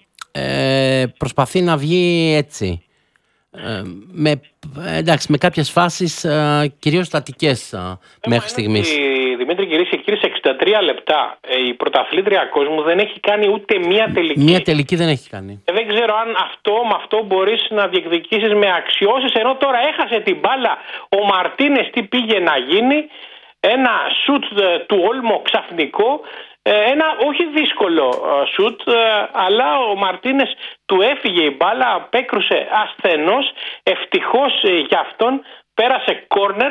S1: ε, προσπαθεί να βγει έτσι. Ε, με, εντάξει, με κάποιες φάσεις ε, κυρίως στατικές ε, μέχρι στιγμής.
S2: Δημήτρη, κυρίες και κύριοι, σε εξήντα τρία λεπτά η πρωταθλήτρια κόσμου δεν έχει κάνει ούτε μία τελική.
S1: Μία τελική δεν έχει κάνει.
S2: Ε, δεν ξέρω αν αυτό με αυτό μπορείς να διεκδικήσεις με αξιώσεις, ενώ τώρα έχασε την μπάλα ο Μαρτίνες. Τι πήγε να γίνει? Ένα σουτ του Όλμο ξαφνικό, ένα όχι δύσκολο σουτ, αλλά ο Μαρτίνες του έφυγε η μπάλα, απέκρουσε ασθενώς. Ευτυχώς για αυτόν πέρασε κόρνερ.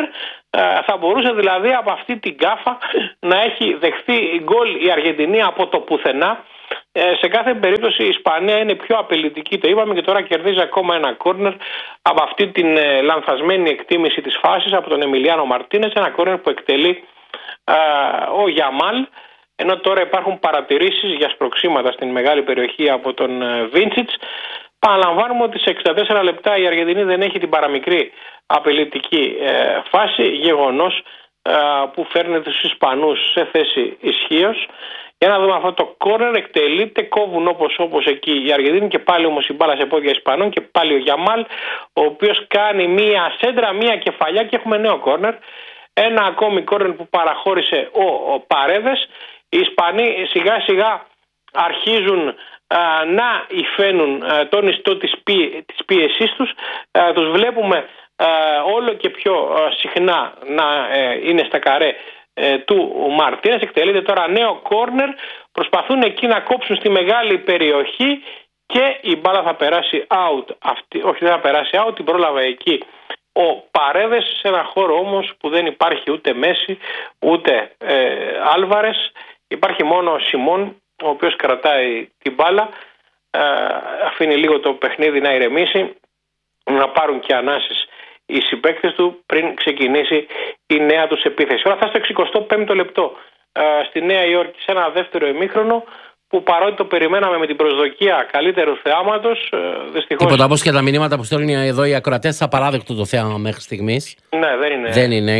S2: Θα μπορούσε δηλαδή από αυτή την κάφα να έχει δεχθεί γκολ η Αργεντινή από το πουθενά. Ε, σε κάθε περίπτωση η Ισπανία είναι πιο απειλητική, το είπαμε, και τώρα κερδίζει ακόμα ένα κόρνερ από αυτή την ε, λανθασμένη εκτίμηση της φάσης από τον Εμιλιάνο Μαρτίνες. Ένα κόρνερ που εκτελεί ε, ο Γιαμάλ, ενώ τώρα υπάρχουν παρατηρήσεις για σπροξήματα στην μεγάλη περιοχή από τον ε, Βίντσιτς. Παραλαμβάνουμε ότι σε εξήντα τέσσερα λεπτά η Αργεντινή δεν έχει την παραμικρή απειλητική ε, φάση, γεγονός ε, που φέρνει τους Ισπανούς σε θέση ισχύως. Για να δούμε αυτό το κόρνερ, εκτελείται, κόβουν όπως όπως εκεί η Αργεντινή και πάλι όμως η μπάλα σε πόδια Ισπανών και πάλι ο Γιαμάλ, ο οποίος κάνει μία σέντρα, μία κεφαλιά και έχουμε νέο κόρνερ. Ένα ακόμη κόρνερ που παραχώρησε ο, ο Παρέδες. Οι Ισπανοί σιγά σιγά αρχίζουν α, να υφαίνουν α, τον ιστό της, πί, της πίεσής τους. Α, τους βλέπουμε α, όλο και πιο α, συχνά να ε, είναι στα καρέ ε, του Μαρτίνες. Εκτελείται τώρα νέο κόρνερ, προσπαθούν εκεί να κόψουν στη μεγάλη περιοχή και η μπάλα θα περάσει out. Αυτή, όχι, δεν θα περάσει out, την πρόλαβε εκεί ο Παρέδες, σε ένα χώρο όμως που δεν υπάρχει ούτε Μέση ούτε ε, Άλβαρες. Υπάρχει μόνο ο Σιμών, ο οποίος κρατάει την μπάλα, ε, αφήνει λίγο το παιχνίδι να ηρεμήσει, να πάρουν και ανάσεις οι συμπαίκτες του πριν ξεκινήσει η νέα τους επίθεση. Όλα αυτά στο εξηκοστό πέμπτο λεπτό ε, στη Νέα Υόρκη, σε ένα δεύτερο ημίχρονο που παρότι το περιμέναμε με την προσδοκία καλύτερου θεάματος, δυστυχώς...
S1: Τίποτα, όπως και τα μηνύματα που στέλνουν εδώ οι ακροατές, απαράδεκτο το θέαμα μέχρι στιγμής.
S2: Ναι, δεν είναι.
S1: Δεν είναι,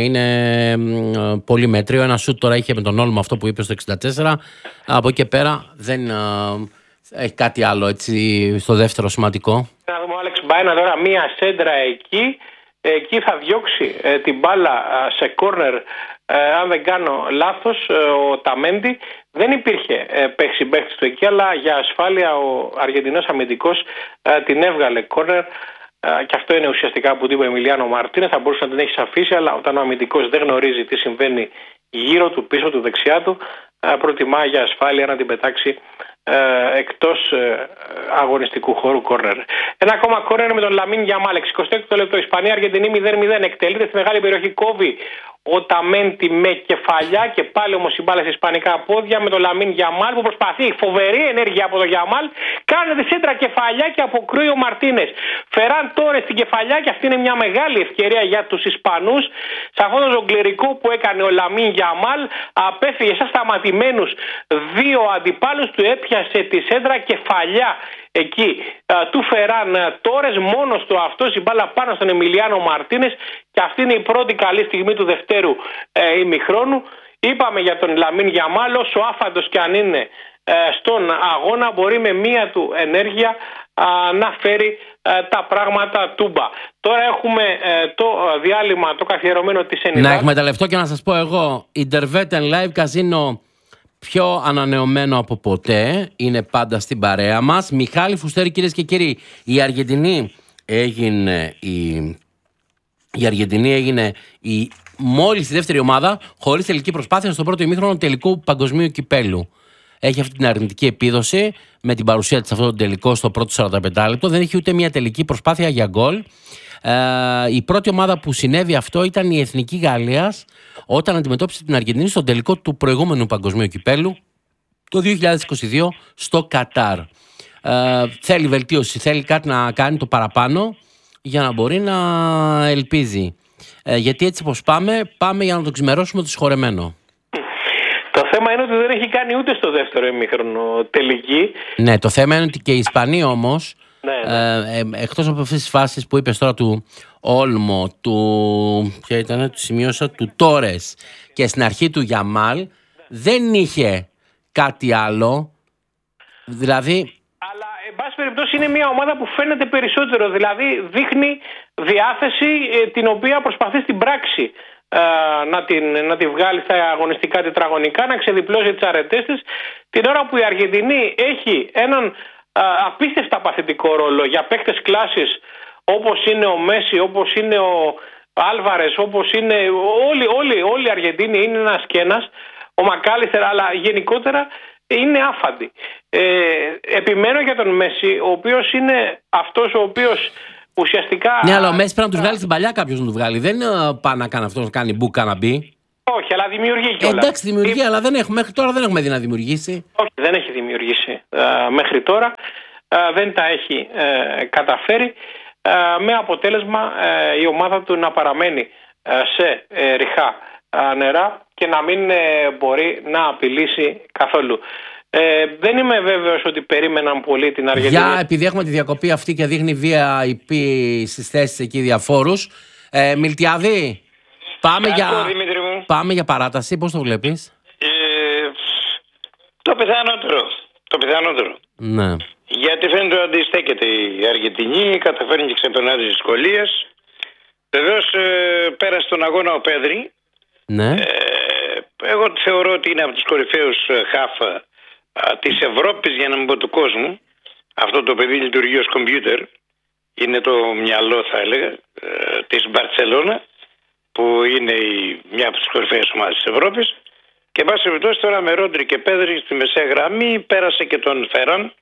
S1: είναι πολύ μέτριο. Ένα σουτ τώρα είχε με τον Όλμο αυτό που είπε στο εξήντα τέσσερα. Από εκεί πέρα δεν uh, έχει κάτι άλλο έτσι στο δεύτερο σημαντικό.
S2: Να δούμε ο Άλεξ Μπάινα τώρα, μία σέντρα εκεί. Εκεί θα διώξει ε, την μπάλα ε, σε κόρνερ, ε, αν δεν κάνω λάθος, ε, ο Ταμέντι. Δεν υπήρχε ε, παίξει παίκτης του εκεί, αλλά για ασφάλεια ο Αργεντινός αμυντικός ε, την έβγαλε κόρνερ. Ε, και αυτό είναι ουσιαστικά που είπε ο Εμιλιάνο Μαρτίνες. Θα μπορούσε να την έχει αφήσει, αλλά όταν ο αμυντικός δεν γνωρίζει τι συμβαίνει γύρω του, πίσω του, δεξιά του, ε, προτιμά για ασφάλεια να την πετάξει Ε, εκτός ε, αγωνιστικού χώρου κόρνερ. Ένα ακόμα κόρνερ με τον Λαμίν Γιαμάλ. εξηκοστό έκτο λεπτό. Ισπανία Αργεντινή μηδέν μηδέν. Εκτελείται στη μεγάλη περιοχή. Κόβει ο Ταμέντι με κεφαλιά και πάλι όμως η μπάλα σε ισπανικά πόδια με τον Λαμίν Γιαμάλ που προσπαθεί. Φοβερή ενέργεια από τον Γιαμάλ. Κάνει τη σέντρα κεφαλιά και αποκρούει ο Μαρτίνες. Φεράν Τόρες στην κεφαλιά και αυτή είναι μια μεγάλη ευκαιρία για τους Ισπανούς. Σε αυτό το ζογκλερικό που έκανε ο Λαμίν Γιαμάλ, απέφυγε σαν σταματημένους δύο αντιπάλους του, έπιασε τη σέντρα κεφαλιά εκεί α, του Φεράν Τόρες, μόνος του αυτός, η μπάλα πάνω στον Εμιλιάνο Μαρτίνες και αυτή είναι η πρώτη καλή στιγμή του δευτέρου ε, ημιχρόνου. Είπαμε για τον Λαμίν Γιαμάλ, όσο άφαντος και αν είναι ε, στον αγώνα, μπορεί με μία του ενέργεια α, να φέρει ε, τα πράγματα τούμπα. Τώρα έχουμε ε, το διάλειμμα το καθιερωμένο της ενηδάς.
S1: Να εκμεταλλευτώ και να σας πω εγώ, Intervetten Live Casino πιο ανανεωμένο από ποτέ, είναι πάντα στην παρέα μας. Μιχάλη Φουστέρη, κυρίες και κύριοι, η Αργεντινή έγινε η, η, Αργεντινή έγινε η μόλις η δεύτερη ομάδα χωρίς τελική προσπάθεια στο πρώτο ημίχρονο τελικού παγκοσμίου κυπέλου. Έχει αυτή την αρνητική επίδοση με την παρουσία της αυτό το τελικό στο πρώτο σαράντα πέντε λεπτό. Δεν έχει ούτε μια τελική προσπάθεια για γκολ. Ε, η πρώτη ομάδα που συνέβη αυτό ήταν η Εθνική Γαλλίας όταν αντιμετώπισε την Αργεντινή στον τελικό του προηγούμενου παγκοσμίου κυπέλου το δύο χιλιάδες είκοσι δύο στο Κατάρ. Ε, θέλει βελτίωση, θέλει κάτι να κάνει το παραπάνω για να μπορεί να ελπίζει. Ε, γιατί έτσι όπως πάμε, πάμε για να το ξημερώσουμε το συγχωρεμένο.
S2: Το θέμα είναι ότι δεν έχει κάνει ούτε στο δεύτερο ημίχρονο τελική.
S1: Ναι, το θέμα είναι ότι και οι Ισπανοί όμως,
S2: ναι, ναι.
S1: Ε, ε, εκτός από αυτές τις φάσεις που είπες τώρα του Όλμο, του, ποια ήταν, του σημείωσα, του Τόρες και στην αρχή του Γιαμάλ, δεν είχε κάτι άλλο. Δηλαδή...
S2: Αλλά, εν πάση περιπτώσει, είναι μια ομάδα που φαίνεται περισσότερο. Δηλαδή, δείχνει διάθεση ε, την οποία προσπαθεί στην πράξη ε, να, την, να τη βγάλει στα αγωνιστικά τετραγωνικά, να ξεδιπλώσει τις αρετές της. Την ώρα που η Αργεντινή έχει έναν ε, απίστευτα παθητικό ρόλο για παίκτες κλάσης όπως είναι ο Μέση, όπως είναι ο Άλβαρες, όπως είναι όλοι, όλοι, όλοι οι Αργεντίνοι είναι ένας και ένας, ο Μακάλιστερ, αλλά γενικότερα είναι άφαντοι. Ε, επιμένω για τον Μέση, ο οποίος είναι αυτός ο οποίος ουσιαστικά...
S1: Ναι, αλλά ο Μέση πρέπει να του βγάλει στην παλιά κάποιος να του βγάλει. Δεν πάει να κάνει αυτό, να κάνει μπουκά να μπει.
S2: Όχι, αλλά δημιουργεί κιόλας.
S1: Ε, εντάξει, δημιουργεί, ε... αλλά δεν έχουμε, μέχρι τώρα δεν έχουμε δει να δημιουργήσει.
S2: Όχι, δεν έχει δημιουργήσει ε, μέχρι τώρα. Ε, δεν τα έχει ε, καταφέρει. Ε, με αποτέλεσμα ε, η ομάδα του να παραμένει ε, σε ε, ριχά ε, νερά και να μην ε, μπορεί να απειλήσει καθόλου. Ε, δεν είμαι βέβαιος ότι περίμεναν πολύ την Αργεντινή.
S1: Για, επειδή έχουμε τη διακοπή αυτή και δείχνει βία άι πι στις θέσεις εκεί διαφόρους. Ε, Μιλτιάδη, πάμε, για... πάμε για παράταση. Πώς το βλέπεις?
S3: Ε, το πιθανότερο. Το πιθανότερο.
S1: Ναι.
S3: Γιατί φαίνεται ότι αντιστέκεται η Αργεντινή, καταφέρνει και ξεπερνά τις δυσκολίες. Βεβαίως ε, πέρασε τον αγώνα ο Πέδρη.
S1: Ναι.
S3: Ε, εγώ θεωρώ ότι είναι από τους κορυφαίους χαφ της Ευρώπης, για να μην πω του κόσμου. Αυτό το παιδί λειτουργεί ως κομπιούτερ. Είναι το μυαλό, θα έλεγα, ε, της Μπαρτσελώνα, που είναι η, μια από τις κορυφαίες ομάδες της Ευρώπης. Και εν πάση περιπτώσει τώρα με Ρόντρι και Πέδρη στη μεσαία γραμμή, πέρασε και τον Φεράν.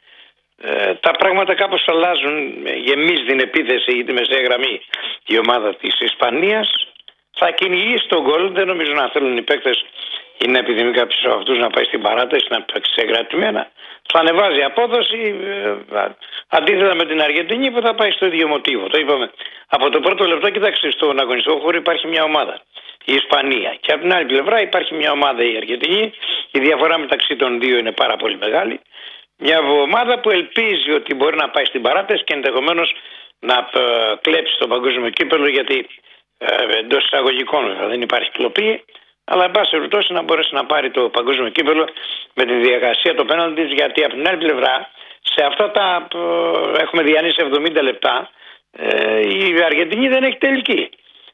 S3: Ε, τα πράγματα κάπως αλλάζουν. Γεμίζει την επίθεση για τη μεσαία γραμμή η ομάδα της Ισπανίας. Θα κυνηγήσει τον γκολ. Δεν νομίζω να θέλουν οι παίκτες ή να επιθυμεί κάποιος από αυτούς να πάει στην παράταση, να παίξει συγκρατημένα. Θα ανεβάζει απόδοση ε, αντίθετα με την Αργεντινή που θα πάει στο ίδιο μοτίβο. Το είπαμε από το πρώτο λεπτό. Κοιτάξτε, στον αγωνιστικό χώρο υπάρχει μια ομάδα, η Ισπανία, και από την άλλη πλευρά υπάρχει μια ομάδα, η Αργεντινή. Η διαφορά μεταξύ των δύο είναι πάρα πολύ μεγάλη. Μια ομάδα που ελπίζει ότι μπορεί να πάει στην παράταση και ενδεχομένως να ε, κλέψει το παγκόσμιο κύπελλο, γιατί ε, εντός εισαγωγικών δεν υπάρχει κλοπή. Αλλά εν πάση περιπτώσει να μπορέσει να πάρει το παγκόσμιο κύπελλο με τη διαδικασία το πέναλτι, γιατί από την άλλη πλευρά σε αυτά τα ε, έχουμε διανύσει εβδομήντα λεπτά, ε, η Αργεντινή δεν έχει τελική.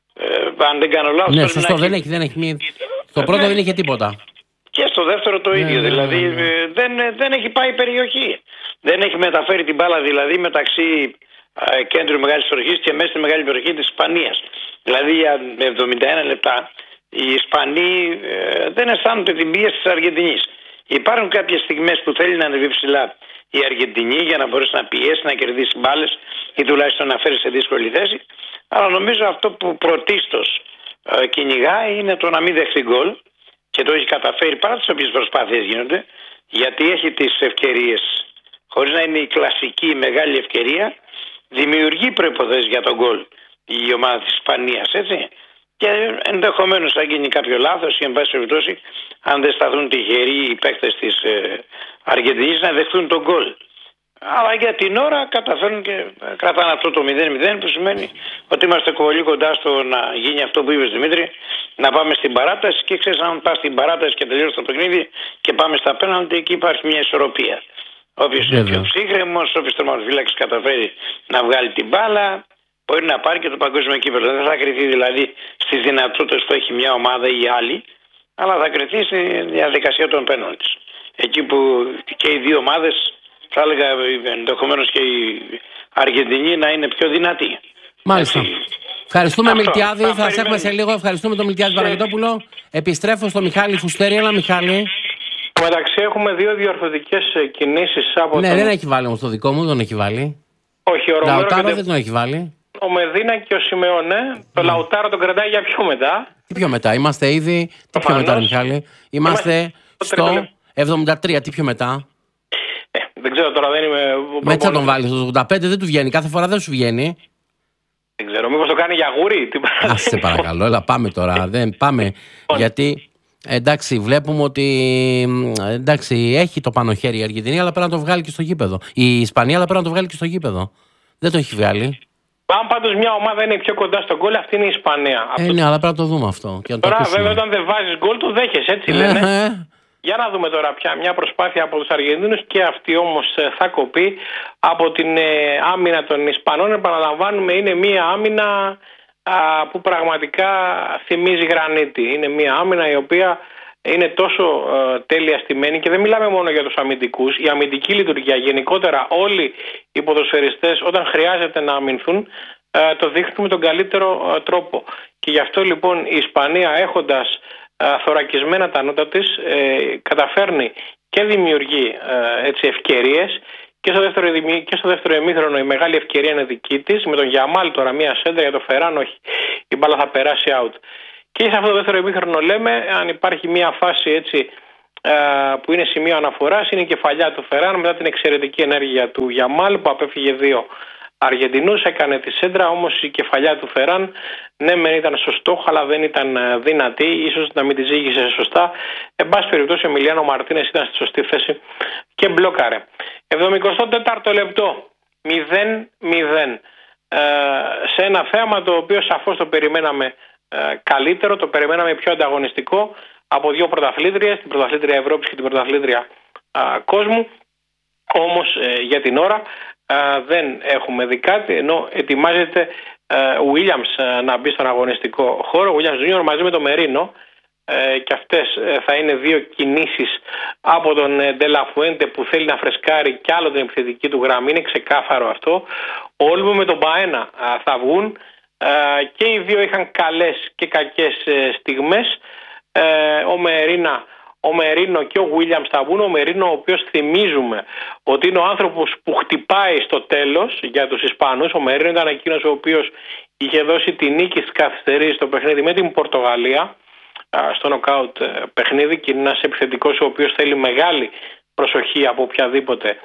S3: Ε, αν δεν κάνω λάθος.
S1: Ναι, σωστό, δεν έχει, δεν έχει μη... Στο πρώτο ναι. δεν είχε τίποτα.
S3: Και στο δεύτερο το ίδιο, ναι, δηλαδή ναι, ναι. Δεν, δεν έχει πάει περιοχή. Δεν έχει μεταφέρει την μπάλα δηλαδή μεταξύ ε, κέντρου μεγάλης περιοχής και μέσα στη μεγάλη περιοχή της Ισπανίας. Δηλαδή για εβδομήντα ένα λεπτά οι Ισπανοί ε, δεν αισθάνονται την πίεση της Αργεντινής. Υπάρχουν κάποιες στιγμές που θέλει να ανεβεί ψηλά η Αργεντινή για να μπορέσει να πιέσει, να κερδίσει μπάλες ή τουλάχιστον να φέρει σε δύσκολη θέση. Αλλά νομίζω αυτό που πρωτίστως ε, κυνηγάει είναι το να μην δεχτεί γκολ, και το έχει καταφέρει παρά τις όποιες προσπάθειες γίνονται, γιατί έχει τις ευκαιρίες, χωρίς να είναι η κλασική μεγάλη ευκαιρία, δημιουργεί προϋποθέσεις για τον γκολ η ομάδα της Ισπανίας, έτσι. Και ενδεχομένως θα γίνει κάποιο λάθος ή εν πάση περιπτώσει, αν δεν σταθούν τυχεροί οι παίκτες της ε, Αργεντινής, να δεχτούν τον γκολ. Αλλά για την ώρα καταφέρνουν και κρατάνε αυτό το μηδέν μηδέν, που σημαίνει ότι είμαστε πολύ κοντά στο να γίνει αυτό που είπες, Δημήτρη, να πάμε στην παράταση. Και ξέρεις, αν πας στην παράταση και τελειώσει το παιχνίδι και πάμε στα πέναλτι, εκεί υπάρχει μια ισορροπία. Όποιος είναι πιο ψύχρεμος, όποιος τερματοφύλακας καταφέρει να βγάλει την μπάλα, μπορεί να πάρει και το παγκόσμιο κύπελλο. Δεν θα κριθεί δηλαδή στις δυνατότητες που έχει μια ομάδα ή άλλη, αλλά θα κριθεί στη διαδικασία των πέναλτι. εκεί που και οι δύο ομάδες, θα έλεγα ενδεχομένως και η Αργεντινή να είναι πιο δυνατή.
S1: Μάλιστα.
S3: Έτσι.
S1: Ευχαριστούμε,
S3: Αυτό.
S1: Μιλτιάδη. Θα,
S3: Θα
S1: σε έχουμε σε λίγο. Ευχαριστούμε τον Μιλτιάδη
S2: Σε...
S1: Παραγετόπουλο. Επιστρέφω στο Μιχάλη Φουστέρη. Έλα, Μιχάλη.
S2: Μεταξύ έχουμε δύο διορθωτικές κινήσεις από
S1: Ναι,
S2: τον...
S1: δεν έχει βάλει όμως το δικό μου, δεν έχει βάλει.
S2: Όχι, ο Ρομέρο
S1: Λαουτάρο
S2: και
S1: δεν τον έχει βάλει.
S2: ο Μεδίνα και ο Σιμεώνε. Το Λαουτάρο τον κρατάει για πιο μετά.
S1: Τι πιο μετά, είμαστε ήδη. Τι πιο μετά, Μιχάλη. Είμαστε,
S2: Είμαστε
S1: στο εβδομήντα τρία, τι πιο μετά.
S2: Ε, δεν ξέρω τώρα, δεν είμαι.
S1: Με θα τον βάλει στο ογδόντα πέντε, δεν του βγαίνει. Κάθε φορά δεν σου βγαίνει.
S2: Δεν ξέρω, μήπως το κάνει για γούρι.
S1: Α, σε παρακαλώ, έλα πάμε τώρα. Δεν πάμε. Γιατί εντάξει, βλέπουμε ότι εντάξει, έχει το πάνω χέρι η Αργεντινή, αλλά πρέπει να το βγάλει και στο γήπεδο. Η Ισπανία, αλλά πρέπει να το βγάλει και στο γήπεδο. Δεν το έχει βγάλει.
S2: Αν πάντως μια ομάδα είναι πιο κοντά στον γκολ, αυτή είναι η Ισπανία.
S1: Ε, αυτό... ναι, αλλά πρέπει να το δούμε αυτό. Και να
S2: τώρα,
S1: το
S2: βέβαια, όταν δεν βάζεις γκολ, το δέχεσαι, έτσι λένε.
S1: Ε,
S2: Για να δούμε τώρα πια μια προσπάθεια από τους Αργεντίνους και αυτή όμως θα κοπεί από την ε, άμυνα των Ισπανών. Επαναλαμβάνουμε, είναι μια άμυνα α, που πραγματικά θυμίζει γρανίτη. Είναι μια άμυνα η οποία είναι τόσο ε, τέλεια στημένη και δεν μιλάμε μόνο για τους αμυντικούς. Η αμυντική λειτουργία γενικότερα, όλοι οι ποδοσφαιριστές όταν χρειάζεται να αμυνθούν ε, το δείχνουν με τον καλύτερο ε, τρόπο. Και γι' αυτό λοιπόν η Ισπανία, έχοντας θωρακισμένα τα νότα της, ε, καταφέρνει και δημιουργεί ε, έτσι, ευκαιρίες και στο, δεύτερο, και στο δεύτερο ημίχρονο η μεγάλη ευκαιρία είναι δική της, με τον Γιαμάλ τώρα μία σέντρα, για το Φεράν όχι, η μπάλα θα περάσει out. Και σε αυτό το δεύτερο ημίχρονο λέμε, αν υπάρχει μία φάση έτσι ε, που είναι σημείο αναφοράς, είναι η κεφαλιά του Φεράν μετά την εξαιρετική ενέργεια του Γιαμάλ που απέφυγε δύο Αργεντινούς, έκανε τη σέντρα, όμως η κεφαλιά του Φεράν ναι μεν ήταν στο στόχο αλλά δεν ήταν δυνατή, ίσως να μην τη ζήγησε σωστά. Εν πάση περιπτώσει ο Εμιλιάνο Μαρτίνες ήταν στη σωστή θέση και μπλόκαρε. εβδομήντα τέταρτο λεπτό, μηδέν μηδέν, ε, σε ένα θέαμα το οποίο σαφώς το περιμέναμε ε, καλύτερο, το περιμέναμε πιο ανταγωνιστικό από δύο πρωταθλήτριες, την πρωταθλήτρια Ευρώπης και την πρωταθλήτρια ε, κόσμου. Όμως ε, για την ώρα Uh, δεν έχουμε δει κάτι, ενώ ετοιμάζεται ο uh, Williams uh, να μπει στον αγωνιστικό χώρο, ο Williams Junior μαζί με τον Μερίνο, uh, και αυτές uh, θα είναι δύο κινήσεις από τον uh, De La Fuente που θέλει να φρεσκάρει κι άλλο την επιθετική του γραμμή, είναι ξεκάθαρο αυτό. Ο Όλμο με τον Μπαένα uh, θα βγουν uh, και οι δύο είχαν καλές και κακές uh, στιγμές. uh, ο Μερίνα Ο Μερίνο και ο Williams θα βγουν. Ο Μερίνο, ο οποίος θυμίζουμε ότι είναι ο άνθρωπος που χτυπάει στο τέλος για τους Ισπανούς. Ο Μερίνο ήταν εκείνος ο οποίος είχε δώσει τη νίκη στις καθυστερήσεις στο παιχνίδι με την Πορτογαλία, στο νοκάουτ παιχνίδι, και είναι ένας επιθετικός ο οποίος θέλει μεγάλη προσοχή από οποιαδήποτε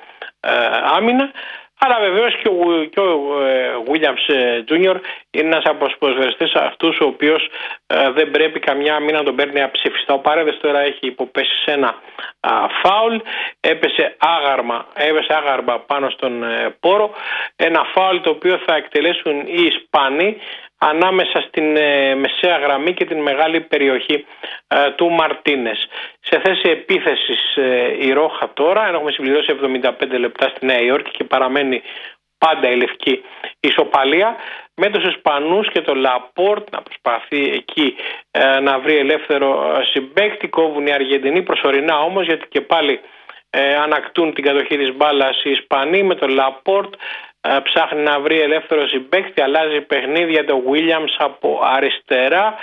S2: άμυνα. Αλλά βεβαίως και ο, και ο Williams Junior είναι ένας από τους ποδοσφαιριστές αυτούς ο οποίος ε, δεν πρέπει καμιά άμυνα να τον παίρνει αψήφιστα. Ο Παρέδες τώρα έχει υποπέσει σε ένα α, φάουλ, έπεσε άγαρμα, έπεσε άγαρμα πάνω στον ε, πόρο, ένα φάουλ το οποίο θα εκτελέσουν οι Ισπανοί ανάμεσα στην ε, μεσαία γραμμή και την μεγάλη περιοχή ε, του Μαρτίνες. Σε θέση επίθεσης ε, η Ρόχα τώρα, ενώ έχουμε συμπληρώσει εβδομήντα πέντε λεπτά στη Νέα Υόρκη και παραμένει πάντα η λευκή ισοπαλία, με τους Ισπανούς και το Λαπόρτ να προσπαθεί εκεί ε, να βρει ελεύθερο συμπαίκτη. Κόβουν οι Αργεντινοί προσωρινά όμως, γιατί και πάλι ε, ανακτούν την κατοχή της μπάλας οι Ισπανοί, με το Λαπόρτ ε, ψάχνει να βρει ελεύθερο συμπαίκτη, αλλάζει παιχνίδι για το Williams από αριστερά,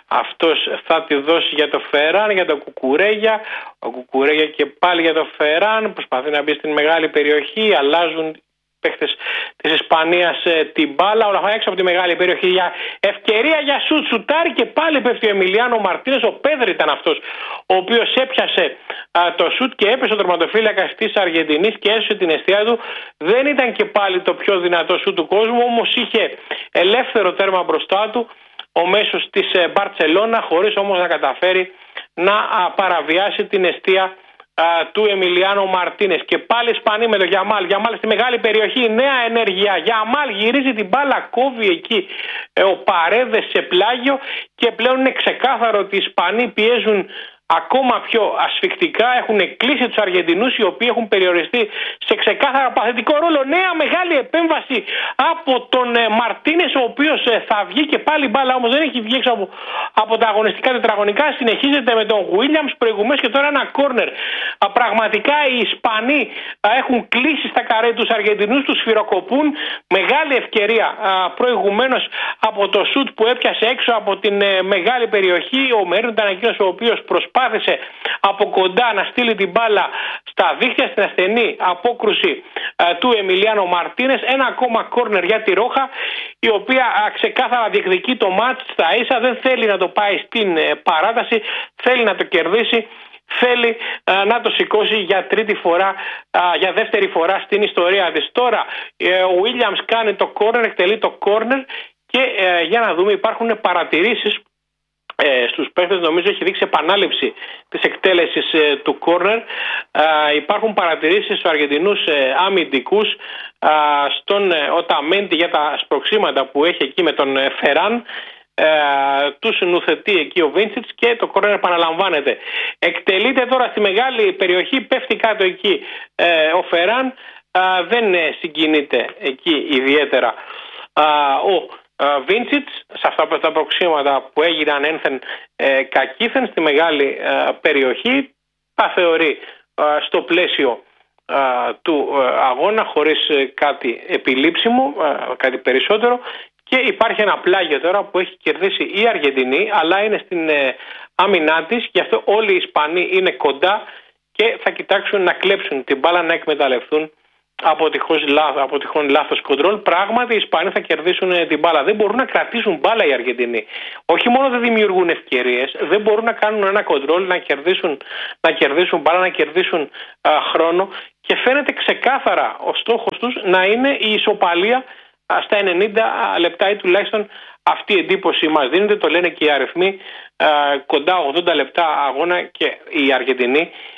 S2: αυτός θα τη δώσει για το Φεράν, για το Κουκουρέγια, ο Κουκουρέγια και πάλι για το Φεράν, προσπαθεί να μπει στην μεγάλη περιοχή, αλλάζουν παίχτες της Ισπανίας ε, την μπάλα, όλα αυτά έξω από τη μεγάλη περιοχή, για ευκαιρία για σουτ, σουτάρει και πάλι πέφτει ο Εμιλιάνο Μαρτίνες. Ο Πέδρη ήταν αυτός ο οποίος έπιασε α, το σουτ και έπεσε ο τερματοφύλακας της Αργεντινής και έσωσε την αιστεία του. Δεν ήταν και πάλι το πιο δυνατό σουτ του κόσμου, όμως είχε ελεύθερο τέρμα μπροστά του ο μέσος της ε, Μπαρτσελώνα, χωρίς όμως να καταφέρει να α, παραβιάσει την αιστεία του Εμιλιάνο Μαρτίνες. Και πάλι Ισπανοί με τον Γιαμάλ. Γιαμάλ στη μεγάλη περιοχή, νέα ενέργεια. Γιαμάλ γυρίζει την μπάλα, κόβει εκεί ε, ο Παρέδες σε πλάγιο, και πλέον είναι ξεκάθαρο ότι οι Ισπανοί πιέζουν ακόμα πιο ασφικτικά. Έχουν κλείσει τους Αργεντινούς, οι οποίοι έχουν περιοριστεί σε ξεκάθαρα παθητικό ρόλο. Νέα μεγάλη επέμβαση από τον ε, Μαρτίνες, ο οποίος ε, θα βγει και πάλι μπάλα, όμως δεν έχει βγει έξω από, από τα αγωνιστικά τετραγωνικά. Συνεχίζεται με τον Williams προηγουμένως και τώρα ένα κόρνερ. Α, πραγματικά οι Ισπανοί α, έχουν κλείσει στα καρέ τους Αργεντινούς, τους σφυροκοπούν. Μεγάλη ευκαιρία α, προηγουμένως από το σουτ που έπιασε έξω από την ε, μεγάλη περιοχή. Ο Μερίνο ήταν εκείνος ο οποίος προσπάθησε από κοντά να στείλει την μπάλα στα δίχτυα, στην ασθενή απόκρουση α, του Εμιλιάνο Μαρτίνες. Ένα ακόμα κόρνερ για τη Ρόχα, η οποία α, ξεκάθαρα διεκδικεί το μάτς στα ίσα. Δεν θέλει να το πάει στην ε, παράταση, θέλει να το κερδίσει. Θέλει α, να το σηκώσει για τρίτη φορά, α, για δεύτερη φορά στην ιστορία της. Τώρα ε, ο Williams κάνει το κόρνερ, εκτελεί το κόρνερ και ε, για να δούμε, υπάρχουν παρατηρήσεις ε, στους παίκτες. Νομίζω έχει δείξει επανάληψη της εκτέλεσης ε, του κόρνερ. Ε, υπάρχουν παρατηρήσεις στους Αργεντινούς ε, αμυντικούς, ε, στον ε, Οταμέντι για τα σπροξήματα που έχει εκεί με τον ε, Φεράν. Uh, του νουθετεί εκεί ο Βίντσιτς και το κόρνερ επαναλαμβάνεται. Εκτελείται τώρα στη μεγάλη περιοχή, πέφτει κάτω εκεί uh, ο Φεράν, uh, δεν uh, συγκινείται εκεί ιδιαίτερα uh, ο uh, Βίντσιτς σε αυτά τα προξήματα που έγιναν ένθεν uh, κακήθεν στη μεγάλη uh, περιοχή. Τα θεωρεί uh, στο πλαίσιο uh, του uh, αγώνα, χωρίς uh, κάτι επιλήψιμο, uh, κάτι περισσότερο. Και υπάρχει ένα πλάγιο τώρα που έχει κερδίσει η Αργεντινή, αλλά είναι στην ε, άμυνά της, γι' αυτό όλοι οι Ισπανοί είναι κοντά και θα κοιτάξουν να κλέψουν την μπάλα, να εκμεταλλευτούν από τυχόν, από τυχόν λάθος κοντρόλ. Πράγματι οι Ισπανοί θα κερδίσουν ε, την μπάλα. Δεν μπορούν να κρατήσουν μπάλα οι Αργεντινοί. Όχι μόνο δεν δημιουργούν ευκαιρίες, δεν μπορούν να κάνουν ένα κοντρόλ, να κερδίσουν, να κερδίσουν μπάλα, να κερδίσουν α, χρόνο, και φαίνεται ξεκάθαρα ο στόχος τους να είναι η ισοπαλία στα ενενήντα λεπτά, ή τουλάχιστον αυτή η εντύπωση μας δίνεται, το λένε και οι αριθμοί. Κοντά ογδόντα λεπτά αγώνα και οι Αργεντινοί